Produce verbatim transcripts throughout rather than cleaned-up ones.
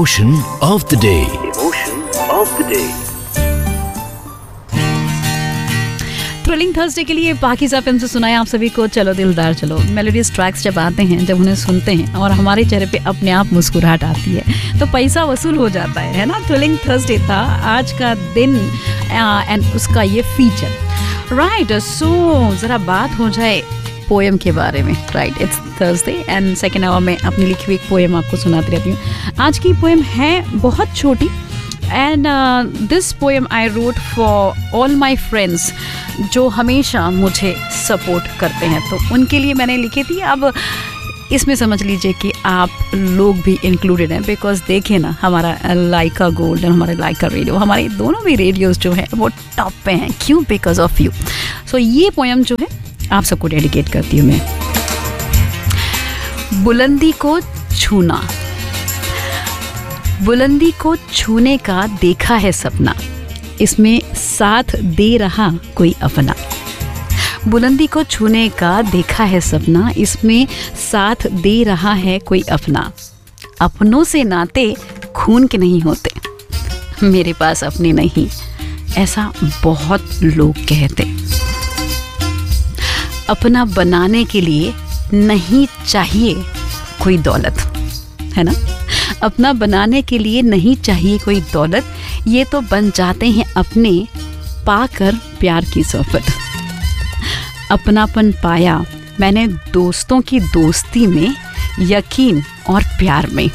Emotion of the day. Emotion of the day. Thrilling Thursday के लिए पाकिज़ा film से सुनाया आप सभी को चलो दिलदार चलो। मेलोडियस ट्रैक्स जब आते हैं, जब उन्हें सुनते हैं और हमारे चेहरे पे अपने आप मुस्कुराहट आती है तो पैसा वसूल हो जाता है, है ना। थ्रिलिंग थर्सडे था आज का दिन एंड उसका ये फीचर, राइट। सो ज़रा बात हो जाए पोएम के बारे में, right. It's Thursday and second hour में अपनी लिखी हुई एक पोएम आपको सुनाती रहती हूँ। आज की पोएम है बहुत छोटी and this poem I wrote for all my friends जो हमेशा मुझे सपोर्ट करते हैं, तो उनके लिए मैंने लिखी थी। अब इसमें समझ लीजिए कि आप लोग भी इंक्लूडेड हैं, बिकॉज देखिए ना हमारा लाइका गोल्ड और हमारे लाइका रेडियो, हमारे दोनों भी रेडियोज़ जो है वो टॉप पे हैं। क्यों? Because of you. सो ये पोएम जो है आप सबको डेडिकेट करती हूँ मैं। बुलंदी को छूना, बुलंदी को छूने का देखा है सपना, इसमें साथ दे रहा कोई अपना। बुलंदी को छूने का देखा है सपना, इसमें साथ दे रहा है कोई अपना। अपनों से नाते खून के नहीं होते, मेरे पास अपने नहीं, ऐसा बहुत लोग कहते। अपना बनाने के लिए नहीं चाहिए कोई दौलत, है ना। अपना बनाने के लिए नहीं चाहिए कोई दौलत, ये तो बन जाते हैं अपने पाकर प्यार की सोबत। अपनापन पाया मैंने दोस्तों की दोस्ती में, यकीन और प्यार में।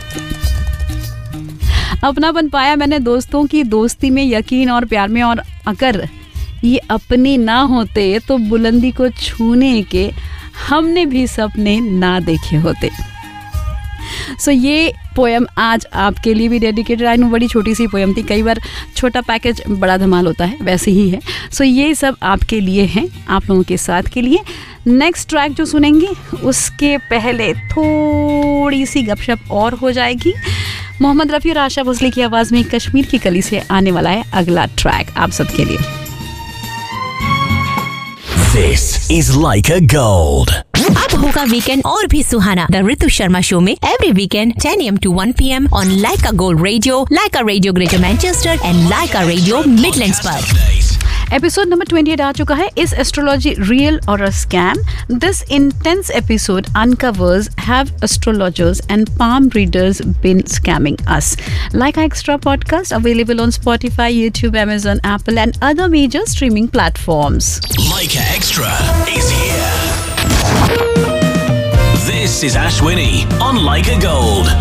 अपनापन पाया मैंने दोस्तों की दोस्ती में, यकीन और प्यार में। और अगर ये अपने ना होते तो बुलंदी को छूने के हमने भी सपने ना देखे होते। सो so, ये पोएम आज आपके लिए भी डेडिकेटेड। आई नो बड़ी छोटी सी पोएम थी, कई बार छोटा पैकेज बड़ा धमाल होता है, वैसे ही है। सो so, ये सब आपके लिए हैं, आप लोगों के साथ के लिए। नेक्स्ट ट्रैक जो सुनेंगे उसके पहले थोड़ी सी गपशप और हो जाएगी। मोहम्मद रफ़ी और आशा भोसले की आवाज़ में कश्मीर की कली से आने वाला है अगला ट्रैक आप सबके लिए। This is Laika Gold. अब होगा वीकेंड और भी सुहाना द ऋतु शर्मा शो में every weekend ten A M to one P M on Lyca gold radio, Lyca radio greater Manchester and Lyca radio Midlands पर। एपिसोड नंबर अट्ठाईस आ चुका है। इस एस्ट्रोलॉजी रियल और a scam? This intense episode uncovers have astrologers and palm readers been scamming us? Laika Extra podcast available on Spotify, YouTube, Amazon, Apple and other major streaming platforms. Laika Extra is here. This is Ashwini on Laika Gold.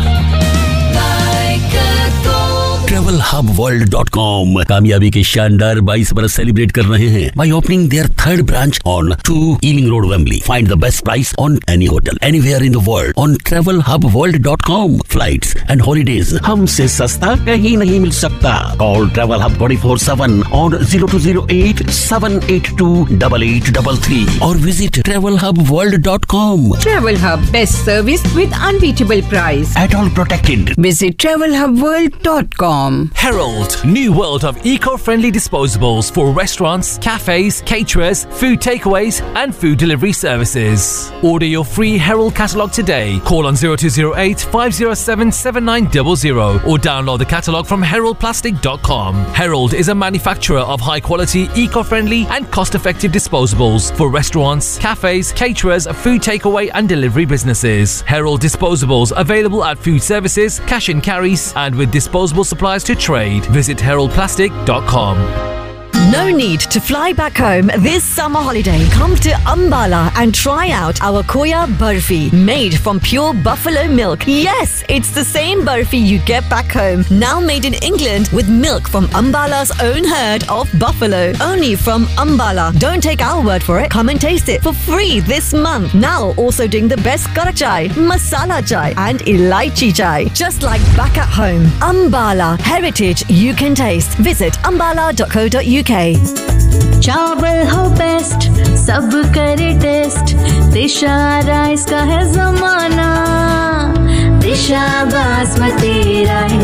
Travel hub world dot com कामयाबी के शानदार बाईस बरस celebrate कर रहे हैं by opening their third branch on two Ealing Road, Wembley. Find the best price on any hotel anywhere in the world on travel hub world dot com. Flights and holidays हमसे सस्ता कहीं नहीं मिल सकता. Call Travel Hub twenty-four seven on zero two zero eight seven eight two eight eight three three or visit travel hub world dot com. Travel Hub, best service with unbeatable price. At all protected. Visit travel hub world dot com. Herald, new world of eco-friendly disposables for restaurants, cafes, caterers, food takeaways and food delivery services. Order your free Herald catalogue today. Call on zero two zero eight five zero seven seven nine zero zero or download the catalogue from herald plastic dot com. Herald is a manufacturer of high-quality, eco-friendly and cost-effective disposables for restaurants, cafes, caterers, food takeaway and delivery businesses. Herald disposables available at food services, cash and carries and with disposable supplies to trade. Visit herald plastic dot com. No need to fly back home this summer holiday. Come to Ambala and try out our Koya Barfi, made from pure buffalo milk. Yes, it's the same barfi you get back home, now made in England with milk from Ambala's own herd of buffalo. Only from Ambala. Don't take our word for it. Come and taste it for free this month. Now also doing the best karak chai, masala chai and elaichi chai. Just like back at home. Ambala, heritage you can taste. Visit ambala dot co dot uk. चावल हो best, सब करे test, दिशा rice का है जमाना, दिशा basmati rice.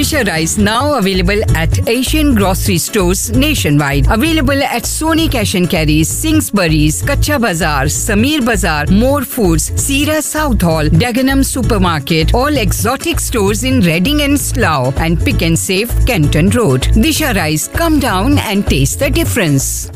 Disha Rice now available at Asian grocery stores nationwide. Available at Sony Cash and Carry, Singsbury's, Kacha Bazaar, Samir Bazaar, More Foods, Sira South Hall, Dagenham Supermarket, all exotic stores in Reading and Slough, and Pick and Save, Kenton Road. Disha Rice, come down and taste the difference.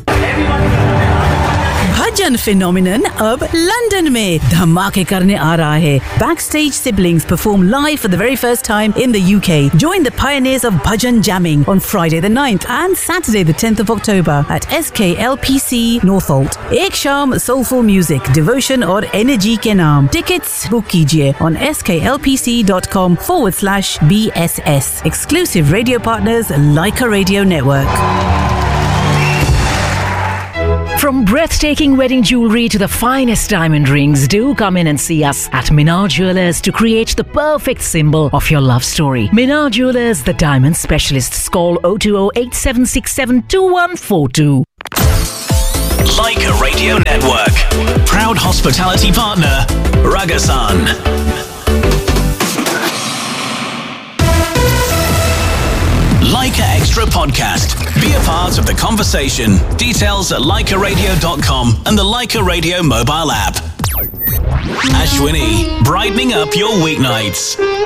Bhajan phenomenon अब London में धमाके करने आ रहा है. Backstage Siblings perform live for the very first time in the U K. Join the pioneers of bhajan jamming on Friday the ninth and Saturday the tenth of October at S K L P C Northolt. एक शाम soulful music, devotion और energy के नाम. Tickets book कीजिए on sklpc.com forward slash BSS. Exclusive radio partners Leica Radio Network. From breathtaking wedding jewelry to the finest diamond rings, do come in and see us at Minar Jewelers to create the perfect symbol of your love story. Minar Jewelers, the diamond specialists. Call oh two oh, eight seven six seven, two one four two. Leica Radio Network. Proud hospitality partner, Ragasan. Leica Extra Podcast. Be a part of the conversation. Details at leica radio dot com and the Leica Radio mobile app. Ashwini, brightening up your weeknights.